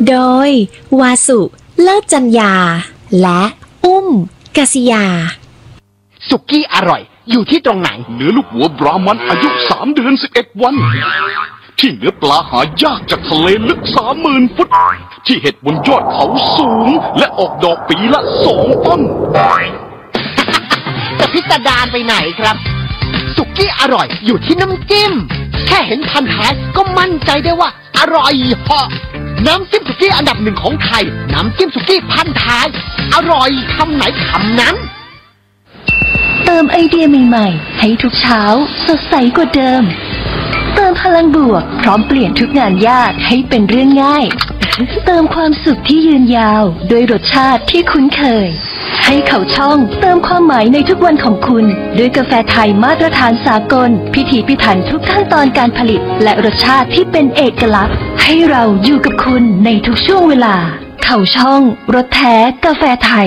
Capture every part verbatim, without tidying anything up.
โดยวาสุเลิศจัญญาและอุ้มกษิยาสุกี้อร่อยอยู่ที่ตรงไหนเนื้อลูกวัวบรามันอายุสามเดือนสิบเอ็ดวันที่เนื้อปลาหายากจากทะเลลึกสามหมื่นฟุตที่เห็ดบนยอดเขาสูงและออกดอกปีละสองต้นจะพิสดารไปไหนครับสุกี้อร่อยอยู่ที่น้ำจิ้มแค่เห็นพันท้ายก็มั่นใจได้ว่าอร่อยเหาะน้ำจิ้มสุกี้อันดับหนึ่งของไทยน้ำจิ้มสุกี้พันท้ายอร่อยคำไหนคำนั้นเติมไอเดียใหม่ๆให้ทุกเช้าสดใสกว่าเดิมเติมพลังบวกพร้อมเปลี่ยนทุกงานยากให้เป็นเรื่องง่ายเติมความสุขที่ยืนยาวด้วยรสชาติที่คุ้นเคยให้เขาช่องเติมความหมายในทุกวันของคุณด้วยกาแฟไทยมาตรฐานสากลพิถีพิถันทุกขั้นตอนการผลิตและรสชาติที่เป็นเอกลักษณ์ให้เราอยู่กับคุณในทุกช่วงเวลาเขาช่องรสแท้กาแฟไทย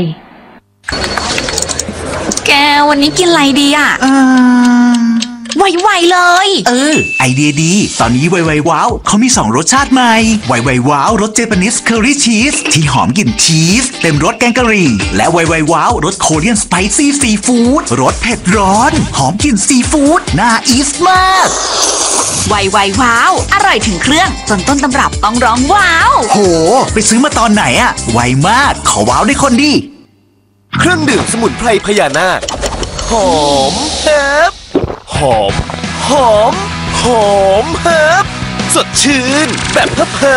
แกวันนี้กินอะไรดีอ่ะเออไวๆเลยเออไอเดียดีตอนนี้ไวๆว้าวเขามีสองรสชาติใหม่ไวๆว้าวรสเจแปนิสเคอรี่ชีสที่หอมกลิ่นชีสเต็มรสแกงกะหรี่และไวๆว้าวรสโคเรียนสไปซี่ซีฟู้ดรสเผ็ดร้อนหอมกลิ่นซีฟู้ดน่าอีสมากไวๆว้าวอร่อยถึงเครื่องจนต้นตำรับต้องร้องว้าวโหไปซื้อมาตอนไหนอะไวมากขอว้าวได้คนดีเครื่องดื่มสมุนไพรพญานาคหอมเฮิบหอมหอมหอมเฮิบสดชื่นแบบเพิ่ม